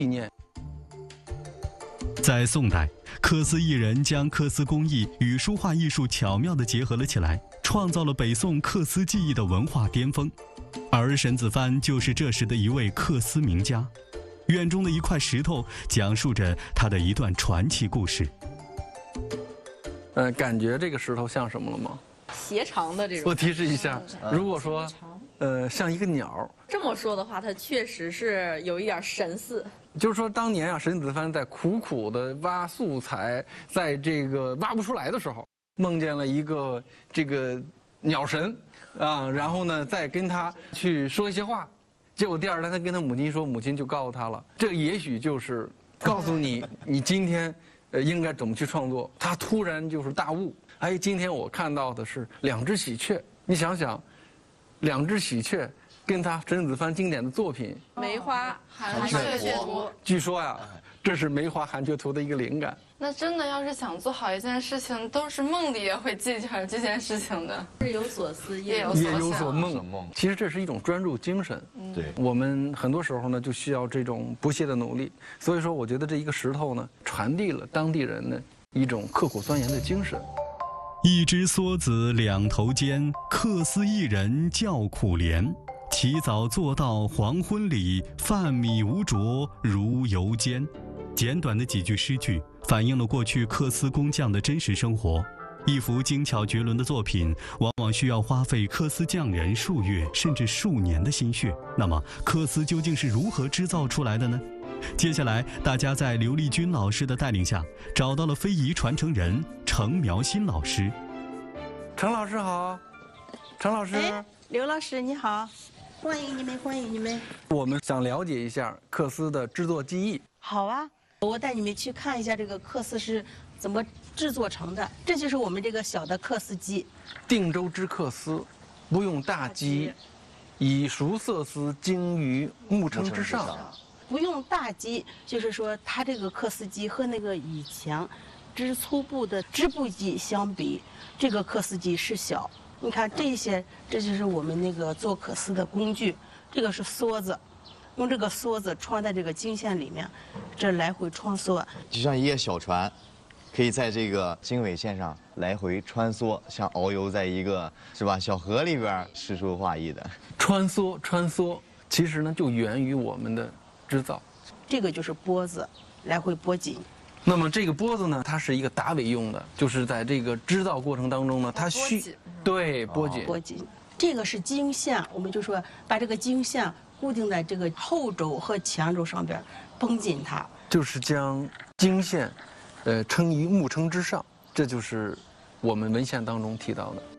理念。 在宋代，缂丝艺人将缂丝工艺与书画艺术巧妙地结合了起来，创造了北宋缂丝技艺的文化巅峰。而沈子藩就是这时的一位缂丝名家。院中的一块石头讲述着他的一段传奇故事。 感觉这个石头像什么了吗？ 斜长的这种。 我提示一下，如果说，像一个鸟。 这么说的话，它确实是有一点神似。 就是说，当年啊，沈子藩在苦苦的挖素材，在这个挖不出来的时候，梦见了一个这个鸟神，啊，然后呢，再跟他去说一些话，结果第二天他跟他母亲说，母亲就告诉他了，这也许就是告诉你，你今天应该怎么去创作。他突然就是大悟，哎，今天我看到的是两只喜鹊，你想想，两只喜鹊。跟他沈子藩经典的作品 《梅花寒雀图》， 据说呀，这是《梅花寒雀图》的一个灵感。 那真的要是想做好一件事情，都是梦里也会记下这件事情的。 日有所思， 夜有所梦。其实这是一种专注精神。 对， 我们很多时候呢，就需要这种不懈的努力。所以说，我觉得这一个石头呢，传递了当地人的一种刻苦钻研的精神。 一只梭子两头尖，缂丝艺人叫苦怜。起早做到黄昏里，饭米无着如油煎。简短的几句诗句，反映了过去缂丝工匠的真实生活。一幅精巧绝伦的作品，往往需要花费缂丝匠人数月甚至数年的心血。那么，缂丝究竟是如何制造出来的呢？接下来，大家在刘丽君老师的带领下，找到了非遗传承人程苗新老师。 程老师好，程老师， 刘老师你好。欢迎你们，欢迎你们。 我们想了解一下缂丝的制作技艺。 好啊，我带你们去看一下这个缂丝是怎么制作成的。这就是我们这个小的缂丝机。 定州之缂丝，不用大机，以熟色丝精于木撑之上。 不用大机，就是说它这个缂丝机和那个以前织粗布的织布机相比，这个缂丝机是小。你看这些，这就是我们那个做缂丝的工具。这个是梭子，用这个梭子穿在这个经线里面，这来回穿梭， 就像一叶小船，可以在这个经纬线上来回穿梭，像遨游在一个小河里边，诗书画意的穿梭，其实呢就源于我们的织造。 这个就是拨子，来回拨紧。 那么这个拨子呢，它是一个打尾用的，就是在这个织造过程当中呢，它拨紧。 这个是经线，我们就说把这个经线固定在这个后轴和前轴上边，绷紧它。 就是将经线，撑于木撑之上，这就是我们文献当中提到的。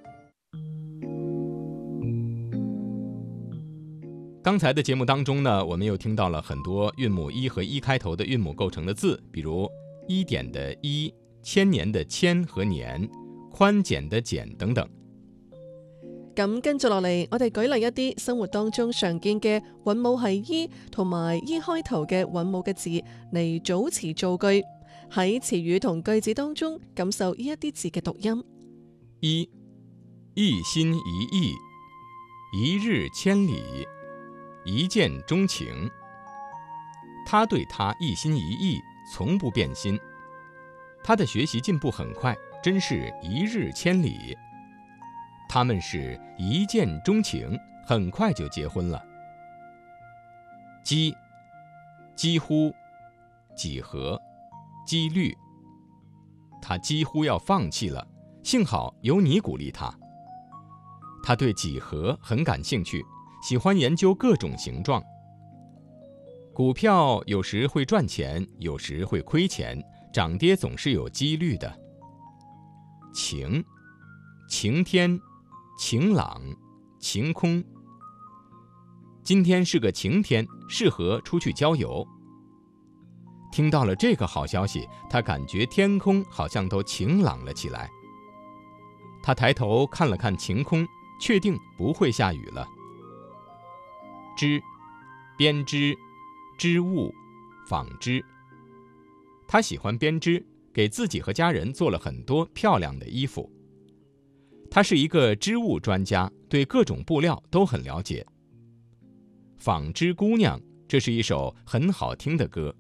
刚才的节目当中呢，我们又听到了很多韵母一和一开头的韵母构成的字，比如一点的一、千年的千和年、寬簡的簡等等。 咁跟住落嚟，我哋舉例一啲生活當中常見嘅韻母係依同埋依開頭嘅韻母嘅字嚟組詞造句。喺詞語同句子當中感受呢一啲字嘅讀音。 一心一意，一日千里，一見鍾情。他對他一心一意，從不變心。他的學習進步很快，真是一日千里。他們是一見鍾情，很快就結婚了。幾乎、幾何、幾率。他幾乎要放棄了，幸好有你鼓勵他。他對幾何很感興趣，喜歡研究各種形狀。股票有時會賺錢，有時會虧錢，漲跌總是有幾率的。晴，晴天，晴朗，晴空。今天是個晴天，適合出去郊遊。聽到了這個好消息，他感覺天空好像都晴朗了起來。他抬頭看了看晴空，確定不會下雨了。編織、織物、紡織。他喜歡編織，給自己和家人做了很多漂亮的衣服。他是一個織物專家，對各種布料都很了解。紡織姑娘，這是一首很好聽的歌。